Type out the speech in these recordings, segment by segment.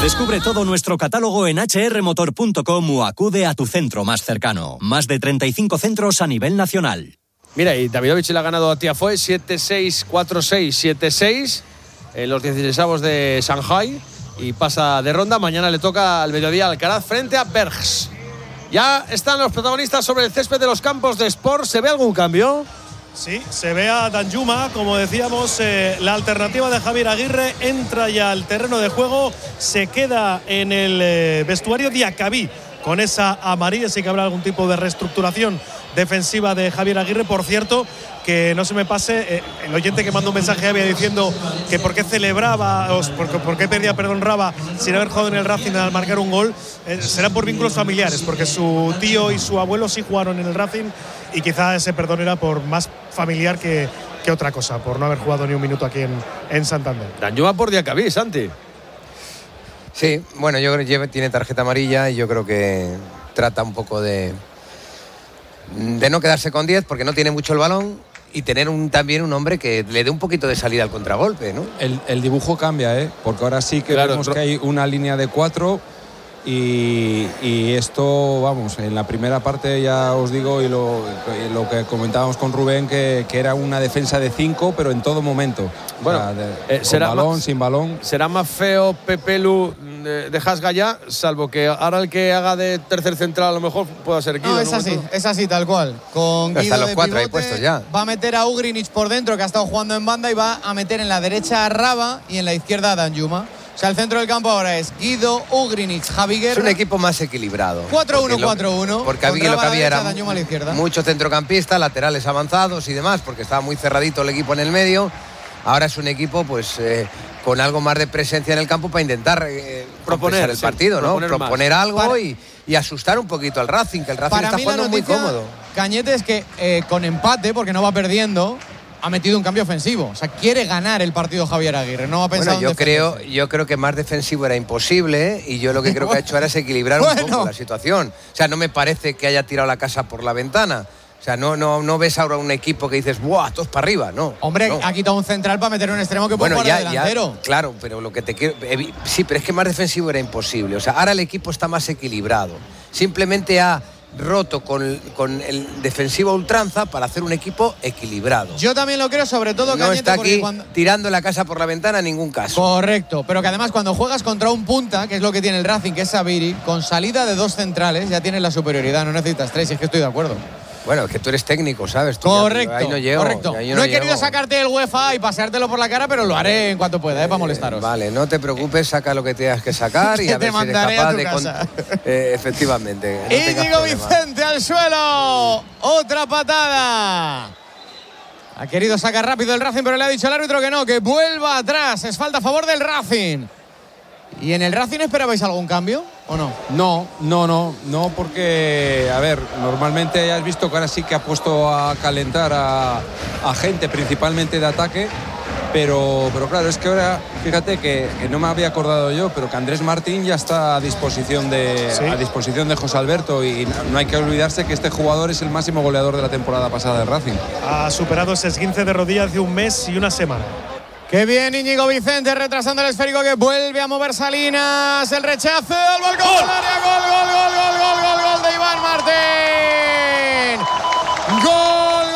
Descubre todo nuestro catálogo en hrmotor.com o acude a tu centro más cercano. Más de 35 centros a nivel nacional. Mira, y Davidovich le ha ganado a Tiafoe 7-6, 4-6, 7-6 en los 16avos de Shanghai y pasa de ronda. Mañana le toca al mediodía Alcaraz frente a Bergs. Ya están los protagonistas sobre el césped de los campos de Sport. ¿Se ve algún cambio? Sí, se ve a Danjuma, como decíamos, la alternativa de Javier Aguirre entra ya al terreno de juego, se queda en el vestuario Diacabí con esa amarilla, sí que habrá algún tipo de reestructuración defensiva de Javier Aguirre. Por cierto, que no se me pase, el oyente que mandó un mensaje había diciendo que por qué celebraba, por qué perdía, Raba, sin haber jugado en el Racing al marcar un gol, será por vínculos familiares, porque su tío y su abuelo sí jugaron en el Racing y quizá ese perdón era por más familiar que otra cosa, por no haber jugado ni un minuto aquí en Santander. Danjuma por Diacabí, Santi. Sí, bueno, yo creo que tiene tarjeta amarilla y yo creo que trata un poco de no quedarse con 10 porque no tiene mucho el balón y tener también un hombre que le dé un poquito de salida al contragolpe, ¿no? El dibujo cambia, porque ahora sí que vemos que hay una línea de 4 y esto, vamos, en la primera parte ya os digo y lo que comentábamos con Rubén que era una defensa de 5 pero en todo momento. Bueno, o sea, será con balón, sin balón. Será más feo Pepelu de Hasga ya, salvo que ahora el que haga de tercer central a lo mejor pueda ser Guido. No, es así, tal cual. Con Guido los de 4 ahí pivote, puestos ya. va a meter a Ugrinic por dentro, que ha estado jugando en banda, y va a meter en la derecha a Raba y en la izquierda a Danjuma. O sea, el centro del campo ahora es Guido, Ugrinic, Javi Guerra. Es un equipo más equilibrado. 4-1-4-1. Porque había lo que había era izquierda, muchos centrocampistas, laterales avanzados y demás, porque estaba muy cerradito el equipo en el medio. Ahora es un equipo pues con algo más de presencia en el campo para intentar proponer el partido, ¿no? Proponer algo y asustar un poquito al Racing, que el Racing está jugando muy cómodo. Cañete, es que con empate, porque no va perdiendo, ha metido un cambio ofensivo. O sea, quiere ganar el partido Javier Aguirre, no ha pensado yo creo que más defensivo era imposible, y yo lo que creo que ha hecho ahora es equilibrar un poco la situación. O sea, no me parece que haya tirado la casa por la ventana. O sea, no ves ahora un equipo que dices, ¡buah, todos para arriba! No. Hombre, ha quitado un central para meter un extremo que puede jugar de delantero. Claro, pero lo que te quiero... Sí, pero es que más defensivo era imposible. O sea, ahora el equipo está más equilibrado. Simplemente ha roto con el defensivo a ultranza para hacer un equipo equilibrado. Yo también lo creo, sobre todo, no está aquí tirando la casa por la ventana en ningún caso. Correcto, pero que además cuando juegas contra un punta, que es lo que tiene el Racing, que es Sabiri, con salida de 2 centrales ya tienes la superioridad, no necesitas 3, y es que estoy de acuerdo. Bueno, es que tú eres técnico, ¿sabes? Correcto, ahí no llego, correcto. Ahí no he querido sacarte el UEFA y paseártelo por la cara, pero lo haré en cuanto pueda, para molestaros. Vale, no te preocupes, saca lo que tengas que sacar y a ver si eres capaz de... efectivamente. No Íñigo Vicente al suelo. Otra patada. Ha querido sacar rápido el Racing, pero le ha dicho el árbitro que no, que vuelva atrás. Es falta a favor del Racing. ¿Y en el Racing esperabais algún cambio o no? No, porque, a ver, normalmente has visto que ahora sí que ha puesto a calentar a gente, principalmente de ataque, pero claro, es que ahora, fíjate que no me había acordado yo, pero que Andrés Martín ya está a disposición de José Alberto, y no hay que olvidarse que este jugador es el máximo goleador de la temporada pasada del Racing. Ha superado ese esguince de rodilla hace un mes y una semana. Qué bien Íñigo Vicente, retrasando el esférico que vuelve a mover Salinas. El rechazo al balcón del área. Gol de Iván Martín. Gol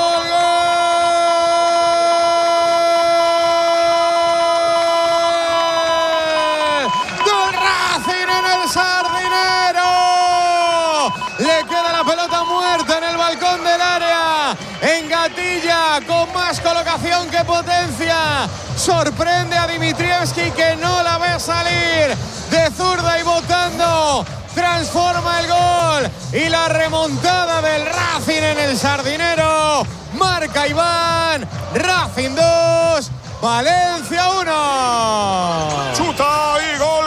del Racing en el Sardinero. Le queda la pelota muerta en el balcón del área. Engatilla con más colocación que potencia. Sorprende a Dimitrievski, que no la ve salir de zurda y botando. Transforma el gol y la remontada del Racing en el Sardinero. Marca Iván. Racing 2, Valencia 1. Chuta y gol.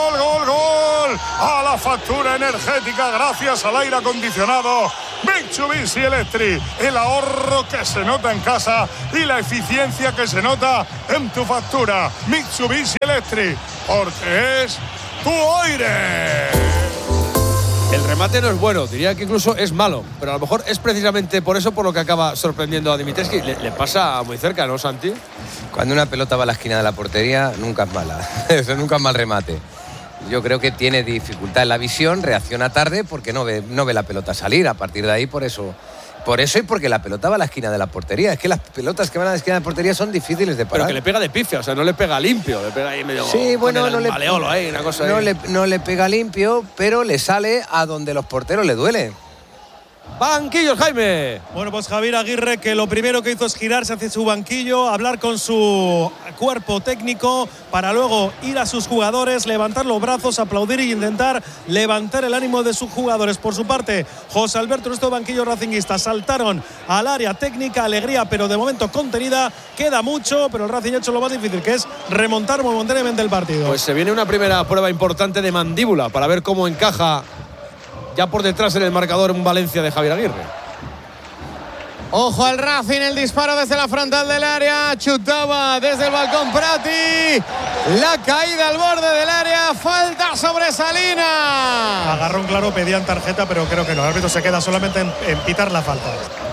A la factura energética gracias al aire acondicionado Mitsubishi Electric. El ahorro que se nota en casa y la eficiencia que se nota en tu factura. Mitsubishi Electric, porque es tu aire. El remate no es bueno, diría que incluso es malo, pero a lo mejor es precisamente por eso por lo que acaba sorprendiendo a Dimitrievski. Le pasa muy cerca, ¿no, Santi? Cuando una pelota va a la esquina de la portería, nunca es mala. Eso nunca es mal remate. Yo creo que tiene dificultad en la visión, reacciona tarde porque no ve la pelota salir. A partir de ahí, por eso y porque la pelota va a la esquina de la portería. Es que las pelotas que van a la esquina de la portería son difíciles de parar. Pero que le pega de pifia, o sea, no le pega limpio, le pega ahí medio. Sí, bueno, no le pega limpio, pero le sale a donde los porteros le duele. Banquillos, Jaime. Bueno, pues Javier Aguirre, que lo primero que hizo es girarse hacia su banquillo, hablar con su cuerpo técnico para luego ir a sus jugadores, levantar los brazos, aplaudir y intentar levantar el ánimo de sus jugadores. Por su parte, José Alberto, nuestro banquillo racinguista, saltaron al área técnica, alegría, pero de momento contenida. Queda mucho, pero el Racing ha hecho lo más difícil, que es remontar momentáneamente el partido. Pues se viene una primera prueba importante de mandíbula para ver cómo encaja ya por detrás en el marcador un Valencia de Javier Aguirre. Ojo al Racing, el disparo desde la frontal del área, chutaba desde el balcón Prati, la caída al borde del área, falta sobre Salinas. Agarrón claro, pedían tarjeta, pero creo que no. El árbitro se queda solamente en pitar la falta.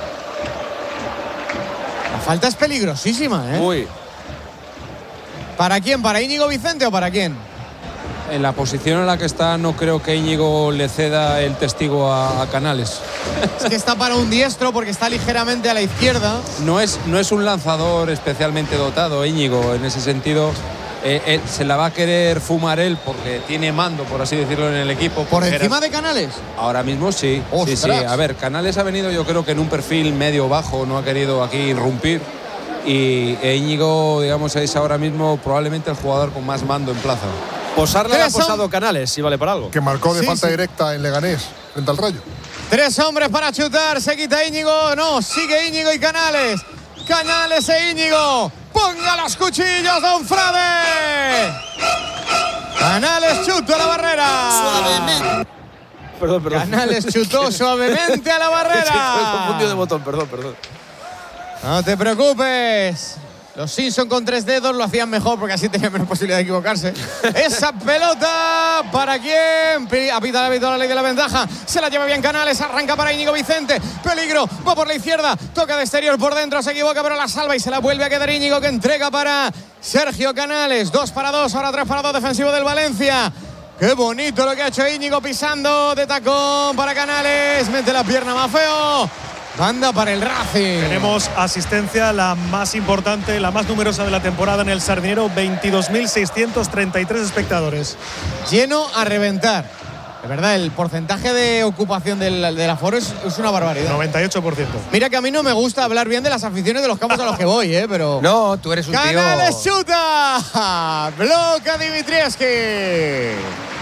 La falta es peligrosísima, ¿eh? Uy. ¿Para quién? ¿Para Íñigo Vicente o para quién? En la posición en la que está, no creo que Íñigo le ceda el testigo a Canales. Es que está para un diestro porque está ligeramente a la izquierda. No es un lanzador especialmente dotado, Íñigo. En ese sentido, se la va a querer fumar él porque tiene mando, por así decirlo, en el equipo. ¿Por encima de Canales? Ahora mismo sí. Sí. A ver, Canales ha venido, yo creo que en un perfil medio-bajo, no ha querido aquí irrumpir. Y Íñigo, digamos, es ahora mismo probablemente el jugador con más mando en plaza. Posarle ha posado Canales, si vale para algo. Que marcó de falta directa en Leganés, frente al Rayo. 3 hombres para chutar, se quita Íñigo, no, sigue Íñigo y Canales. Canales e Íñigo, ponga los cuchillos, don Frade. Canales chutó a la barrera. Suavemente. Perdón. Canales chutó suavemente a la barrera. Estoy confundido de botón, perdón. No te preocupes. Los Simpson con 3 dedos lo hacían mejor porque así tenían menos posibilidad de equivocarse. Esa pelota, ¿para quién? Apita el árbitro, la ley de la ventaja. Se la lleva bien Canales, arranca para Íñigo Vicente. Peligro, va por la izquierda, toca de exterior por dentro, se equivoca pero la salva y se la vuelve a quedar Íñigo, que entrega para Sergio Canales. 2 para 2, ahora 3 para 2 defensivo del Valencia. Qué bonito lo que ha hecho Íñigo pisando de tacón para Canales. Mete la pierna más feo. Banda para el Racing. Tenemos asistencia, la más importante, la más numerosa de la temporada en el Sardinero, 22.633 espectadores. Lleno a reventar. De verdad, el porcentaje de ocupación del aforo es una barbaridad. 98%. Mira que a mí no me gusta hablar bien de las aficiones de los campos a los que voy, pero... No, tú eres un Canales tío... chuta. Bloca Dimitrievski.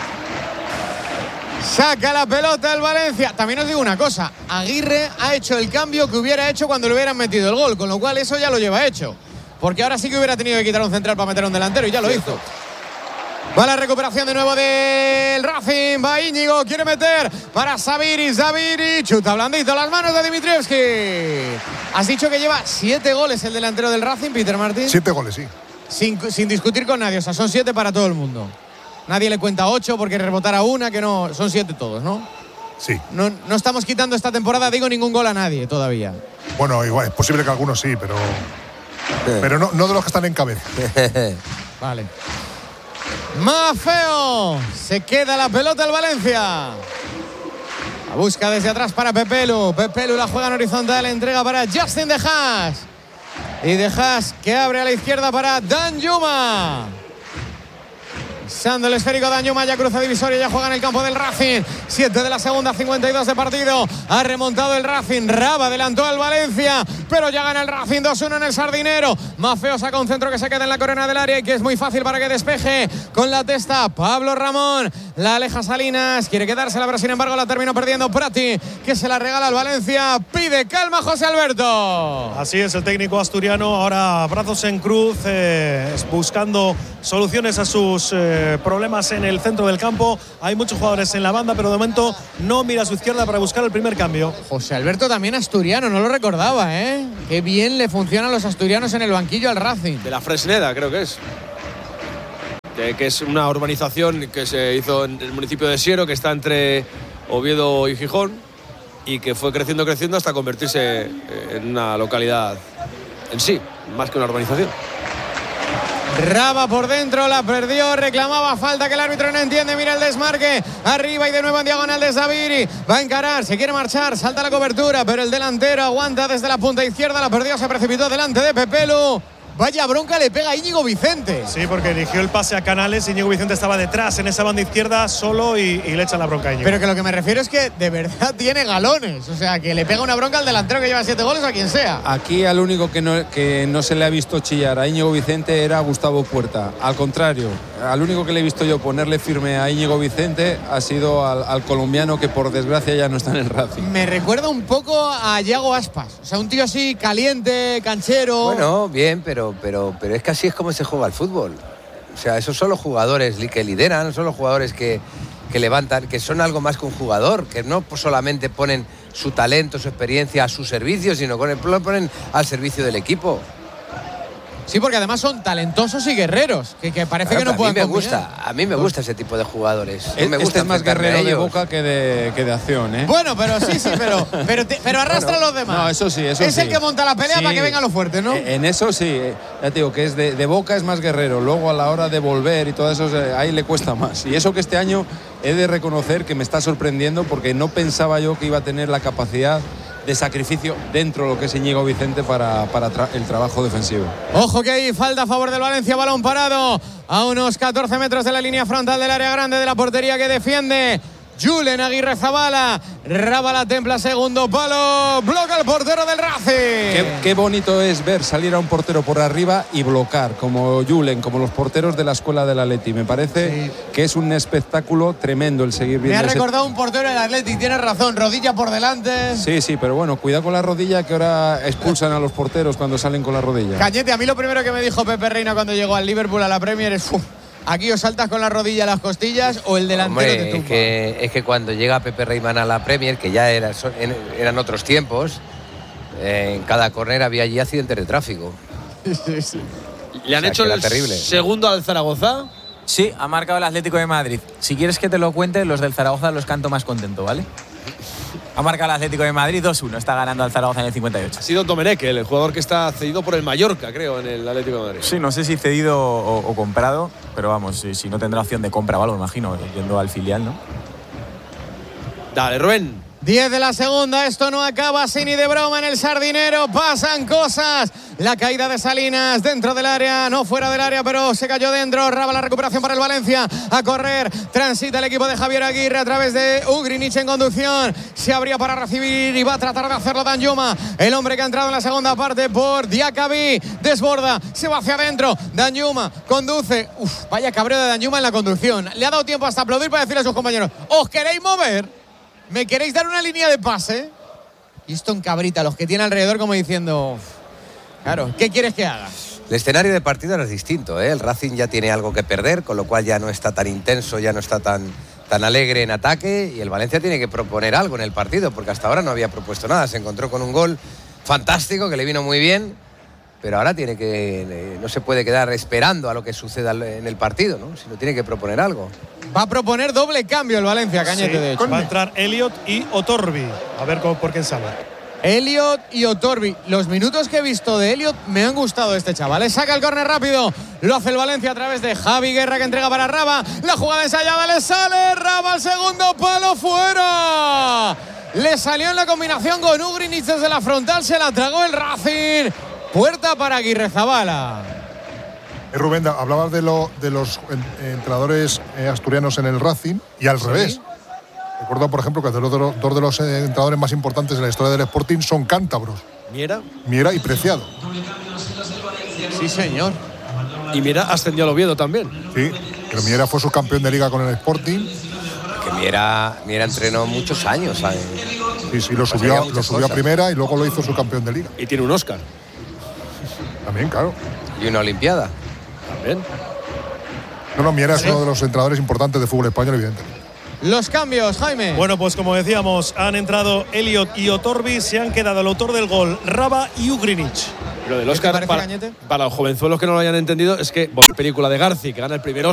Saca la pelota el Valencia. También os digo una cosa, Aguirre ha hecho el cambio que hubiera hecho cuando le hubieran metido el gol, con lo cual eso ya lo lleva hecho. Porque ahora sí que hubiera tenido que quitar un central para meter un delantero y ya lo hizo. Va la recuperación de nuevo del Racing. Va Íñigo, quiere meter para Zaviri. Chuta blandito las manos de Dimitrievski. Has dicho que lleva 7 goles el delantero del Racing, Peter Martín. 7 goles, sí. Sin discutir con nadie, o sea, son 7 para todo el mundo. Nadie le cuenta 8 porque rebotara una, que no, son 7 todos, ¿no? Sí. No estamos quitando esta temporada, digo, ningún gol a nadie todavía. Bueno, igual, es posible que algunos sí, pero no de los que están en cabeza. Vale. Más feo. Se queda la pelota el Valencia. La busca desde atrás para Pepelu. Pepelu la juega en horizontal, entrega para Justin De Haas. Y De Haas que abre a la izquierda para Danjuma. Pisando el esférico Danjuma, ya cruza divisoria, ya juega en el campo del Racing. 7 de la segunda, 52 de partido. Ha remontado el Racing. Raba adelantó al Valencia, pero ya gana el Racing 2-1 en el Sardinero. Mafeo saca un centro que se queda en la corona del área y que es muy fácil para que despeje con la testa Pablo Ramón. La aleja Salinas, quiere quedársela, pero sin embargo la terminó perdiendo Prati, que se la regala al Valencia. Pide calma José Alberto. Así es, el técnico asturiano ahora brazos en cruz, buscando soluciones a sus problemas en el centro del campo. Hay muchos jugadores en la banda, pero de momento no mira a su izquierda para buscar el primer cambio. José Alberto también asturiano, no lo recordaba, ¿eh? Qué bien le funcionan los asturianos en el banquillo al Racing. De la Fresneda, creo que es. Que es una urbanización que se hizo en el municipio de Siero, que está entre Oviedo y Gijón, y que fue creciendo hasta convertirse en una localidad en sí, más que una urbanización. Raba por dentro, la perdió, reclamaba falta que el árbitro no entiende. Mira el desmarque, arriba y de nuevo en diagonal de Zaviri. Va a encarar, se quiere marchar, salta la cobertura, pero el delantero aguanta desde la punta izquierda. La perdió, se precipitó delante de Pepelu. Vaya bronca le pega a Íñigo Vicente. Sí, porque eligió el pase a Canales. Íñigo Vicente estaba detrás en esa banda izquierda solo y le echan la bronca a Íñigo. Pero que lo que me refiero es que de verdad tiene galones. O sea, que le pega una bronca al delantero que lleva 7 goles o a quien sea. Aquí al único que no se le ha visto chillar a Íñigo Vicente era Gustavo Puerta. Al contrario, al único que le he visto yo ponerle firme a Íñigo Vicente ha sido al colombiano, que por desgracia ya no está en el Racing. Me recuerda un poco a Yago Aspas. O sea, un tío así caliente, canchero. Bueno, bien, pero es que así es como se juega el fútbol. O sea, esos son los jugadores que lideran, son los jugadores que levantan, que son algo más que un jugador, que no solamente ponen su talento, su experiencia a su servicio, sino que lo ponen al servicio del equipo. Sí, porque además son talentosos y guerreros, que parece que no pueden combinar. A mí me gusta ese tipo de jugadores. Me gusta es más guerrero de Boca que de acción, ¿eh? Bueno, pero sí, pero arrastra a los demás. No, eso sí, es el que monta la pelea para que venga lo fuerte, ¿no? En eso sí, ya te digo que es de Boca es más guerrero. Luego a la hora de volver y todo eso, ahí le cuesta más. Y eso que este año he de reconocer que me está sorprendiendo, porque no pensaba yo que iba a tener la capacidad de sacrificio dentro de lo que es Íñigo Vicente para el trabajo defensivo. Ojo que hay falta a favor del Valencia, balón parado a unos 14 metros de la línea frontal del área grande de la portería que defiende Julen Aguirrezabala. Raba la templa, segundo palo, bloca el portero del Racing. Qué bonito es ver salir a un portero por arriba y bloquear, como Julen, como los porteros de la escuela del Atleti. Me parece que es un espectáculo tremendo el seguir viendo. Me ha recordado un portero del Atleti, tienes razón, rodilla por delante. Sí, pero bueno, cuidado con la rodilla, que ahora expulsan a los porteros cuando salen con la rodilla. Cañete, a mí lo primero que me dijo Pepe Reina cuando llegó al Liverpool a la Premier es: aquí os saltas con la rodilla a las costillas o el delantero te tumba. Es que cuando llega Pepe Reimán a la Premier, que ya eran otros tiempos, en cada córner había allí accidentes de tráfico. Sí. ¿Le han hecho el segundo al Zaragoza? Sí, ha marcado el Atlético de Madrid. Si quieres que te lo cuente, los del Zaragoza los canto más contento, ¿vale? Ha marcado el Atlético de Madrid 2-1, está ganando al Zaragoza en el 58. Ha sido Domenech, el jugador que está cedido por el Mallorca, creo, en el Atlético de Madrid. Sí, no sé si cedido o comprado, pero vamos, si no tendrá opción de compra o algo, me imagino, yendo al filial, ¿no? Dale, Rubén. 10 de la segunda, esto no acaba así ni de broma en el Sardinero, pasan cosas. La caída de Salinas dentro del área, no fuera del área, pero se cayó dentro. Raba la recuperación para el Valencia, a correr, transita el equipo de Javier Aguirre a través de Ugrinic en conducción. Se abría para recibir y va a tratar de hacerlo Danjuma, el hombre que ha entrado en la segunda parte por Diacabí. Desborda, se va hacia adentro, Danjuma conduce. Vaya cabreo de Danjuma en la conducción. Le ha dado tiempo hasta aplaudir para decirle a sus compañeros: ¿os queréis mover? ¿Me queréis dar una línea de pase? Y esto en cabrita, los que tiene alrededor como diciendo: claro, ¿qué quieres que haga? El escenario de partido ahora es distinto, ¿eh? El Racing ya tiene algo que perder, con lo cual ya no está tan intenso, ya no está tan alegre en ataque, y el Valencia tiene que proponer algo en el partido, porque hasta ahora no había propuesto nada. Se encontró con un gol fantástico que le vino muy bien, pero ahora no se puede quedar esperando a lo que suceda en el partido, ¿no? Sino tiene que proponer algo. Va a proponer doble cambio el Valencia, Cañete, de hecho. Va a entrar Elliot y Otorbi. A ver por quién sale. Elliot y Otorbi. Los minutos que he visto de Elliot me han gustado este chaval. Saca el córner rápido. Lo hace el Valencia a través de Javi Guerra, que entrega para Raba. La jugada ensayada le sale. Raba al segundo palo, fuera. Le salió en la combinación con Ugrinic desde la frontal. Se la tragó el Racing. Puerta para Aguirrezabala. Rubén, hablabas de los entrenadores asturianos en el Racing y al revés. Recuerdo, por ejemplo, que dos de los entrenadores más importantes de la historia del Sporting son cántabros. Miera y Preciado. Sí, señor. Y Miera ascendió al Oviedo también. Sí, pero Miera fue subcampeón de Liga con el Sporting. Que Miera entrenó muchos años, ¿sabes? Sí, lo subió a primera y luego lo hizo subcampeón de Liga. Y tiene un Oscar. También, claro. Y una Olimpiada. También. No, Miera es uno de los entrenadores importantes de fútbol español, evidentemente. Los cambios, Jaime. Bueno, pues como decíamos, han entrado Elliot y Otorbi, se han quedado el autor del gol, Raba y Ugrinic. Lo del Oscar, para los jovenzuelos que no lo hayan entendido, es que película de Garci, que gana el primer